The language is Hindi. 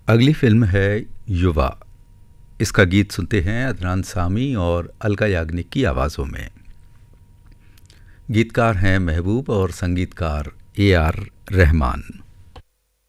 अगली फिल्म है युवा। इसका गीत सुनते हैं अदनान सामी और अलका याग्निक की आवाज़ों में। गीतकार हैं महबूब और संगीतकार ए आर रहमान।